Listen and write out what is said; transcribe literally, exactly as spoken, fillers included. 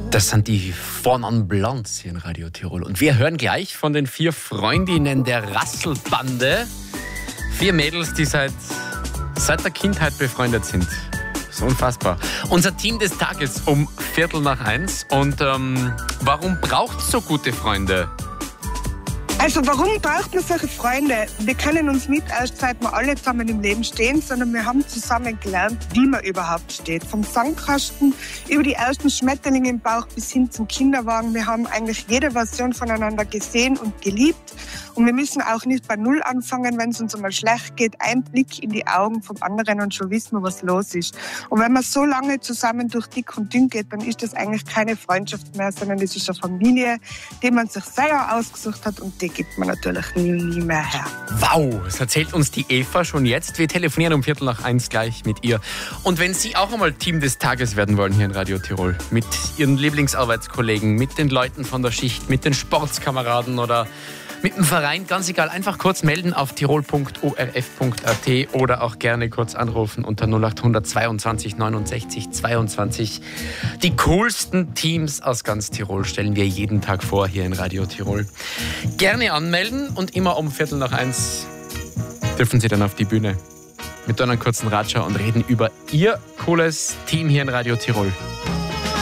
Das sind die Four Non Blondes hier in Radio Tirol. Und wir hören gleich von den vier Freundinnen der Rasselbande. Vier Mädels, die seit, seit der Kindheit befreundet sind. So unfassbar. Unser Team des Tages um Viertel nach eins. Und ähm, warum braucht es so gute Freunde? Also warum braucht man solche Freunde? Wir kennen uns nicht erst seit wir alle zusammen im Leben stehen, sondern wir haben zusammen gelernt, wie man überhaupt steht. Vom Sandkasten über die ersten Schmetterlinge im Bauch bis hin zum Kinderwagen. Wir haben eigentlich jede Version voneinander gesehen und geliebt. Und wir müssen auch nicht bei Null anfangen, wenn es uns einmal schlecht geht. Ein Blick in die Augen vom anderen und schon wissen wir, was los ist. Und wenn man so lange zusammen durch dick und dünn geht, dann ist das eigentlich keine Freundschaft mehr, sondern das ist eine Familie, die man sich selber ausgesucht hat und die gibt man natürlich nie, nie mehr her. Wow, das erzählt uns die Eva schon jetzt. Wir telefonieren um Viertel nach eins gleich mit ihr. Und wenn Sie auch einmal Team des Tages werden wollen hier in Radio Tirol, mit Ihren Lieblingsarbeitskollegen, mit den Leuten von der Schicht, mit den Sportskameraden oder mit dem Verein, ganz egal, einfach kurz melden auf tirol punkt o r f punkt a t oder auch gerne kurz anrufen unter null acht hundert zweiundzwanzig neunundsechzig zweiundzwanzig. Die coolsten Teams aus ganz Tirol stellen wir jeden Tag vor hier in Radio Tirol. Gerne anmelden und immer um Viertel nach eins dürfen Sie dann auf die Bühne mit einer kurzen Ratscher und reden über Ihr cooles Team hier in Radio Tirol.